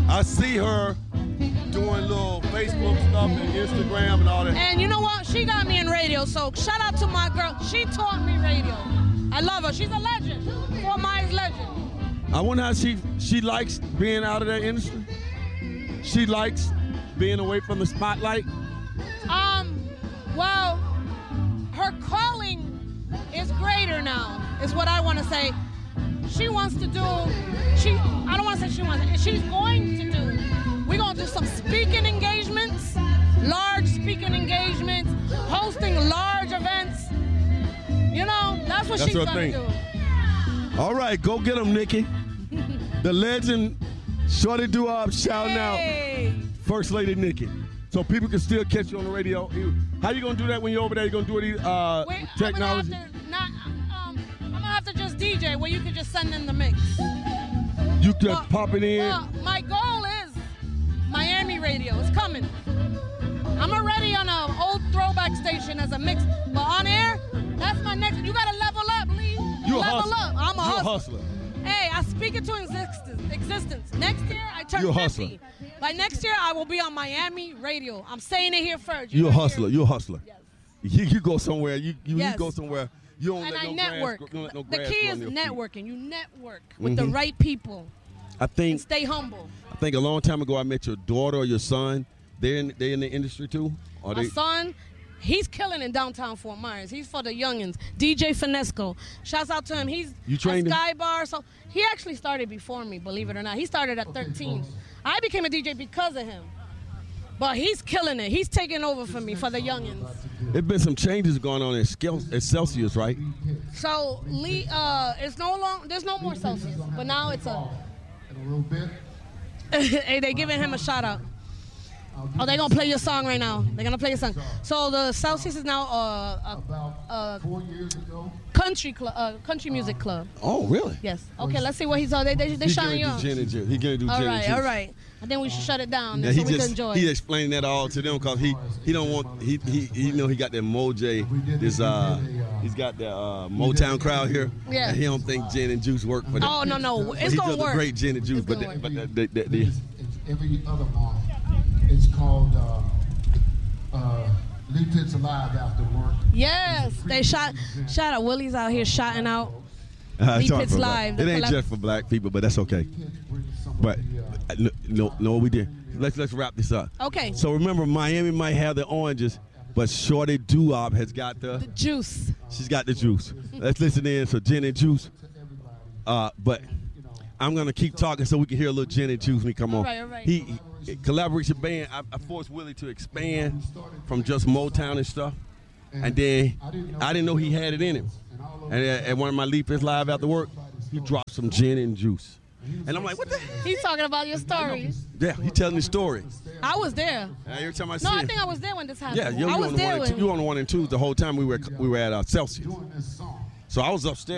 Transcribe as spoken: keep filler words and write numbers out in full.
I see her doing little Facebook stuff and Instagram and all that. And you know what? She got me in radio, so shout out to my girl. She taught me radio. I love her. She's a legend. Fort Myers legend. I wonder how she she likes being out of that industry. She likes being away from the spotlight. Um, well, her calling is greater now, is what I want to say. She wants to do, she, I don't want to say she wants, she's going to do, we're going to do some speaking engagements, large speaking engagements, hosting large events. You know, that's what That's she's her going to thing. do. All right, go get them, Nikki. The legend, Shorty Doo-Wop, shouting Hey. out First Lady Nikki. So people can still catch you on the radio. How you gonna do that when you're over there? You gonna do it uh, Wait, technology? I'm gonna have to not, um, I'm gonna have to just D J where you can just send in the mix. You just Well, pop it in. Well, my goal is Miami radio. It's coming. I'm already on an old throwback station as a mix, but on air, that's my next. You gotta level up, Lee. You a level hustler. up. I'm a You a hustler. hustler. Hey, I speak it to existence. existence. Next year, I turn You a fifty. hustler. By next year, I will be on Miami radio. I'm saying it here first. You a heard it hustler. here. You a hustler. Yes. You, you go somewhere. You you, Yes. you go somewhere. You don't And let I no network. grass. Don't let no the grass key grow is on your feet. networking. You network with the Mhm. right people I and think stay humble. I think a long time ago I met your daughter or your son. They're in, they in the industry too. Or My they? son, he's killing in downtown Fort Myers. He's for the youngins. D J Finesco. Shouts out to him. He's You trained him? at Sky Bar. So he actually started before me, believe it or not. He started at thirteen. I became a D J because of him. But he's killing it. He's taking over for me for the youngins. There's been some changes going on at, Skel- at Celsius, right? So Lee, uh, it's no long. There's no more Celsius, but now it's a. In a little bit. Hey, they giving him a shout out. Oh, they're gonna play your song right now. They're gonna play your song. So the Celsius is now uh, a, About a four years ago, country club, uh, country music club. Oh, really? Yes. Okay, let's see what he's on. They they they He shouting gonna you do out. gin and juice. He gonna do All gin and right, juice. all right. I think we should shut it down Yeah, so he we can just enjoy. he explained that all to them because he he don't want he he he know he got that Moj this uh he's got the uh, Motown crowd here. Yeah. And he don't think gin and juice work for them. Oh no no, But it's he gonna does work. a great gin and juice, It's but gonna the, but work. the, the, the, the, it's, it's every other month. It's called uh, uh, Lee Pitts Alive After Work. Yes, they shot shout out Willie's out here shouting out. uh, Lee it's hard Pitts for black- Live, It the ain't collab- just for black people, but that's okay. But uh, no, no, no, we did. Let's let's wrap this up. Okay. So remember, Miami might have the oranges, but Shorty Doo-Wop has got the. The juice. She's got the juice. Let's listen in for gin and juice. Uh, but I'm gonna keep talking so we can hear a little gin and juice when we come All on. right, all right. He, he collaboration band. I, I forced Willie to expand from just Motown and stuff, and then I didn't know he had it in him. And at, at one of my Lee Pitts Live after work, he dropped some gin and juice, and I'm like, what the? Hell? He's talking about your story. Yeah, he telling the story. I was there. And every time I see No, I him, think I was there when this happened. yeah, you, you I on was the there one and two, when. you on the one and two the whole time we were we were at uh, Celsius. So I was upstairs.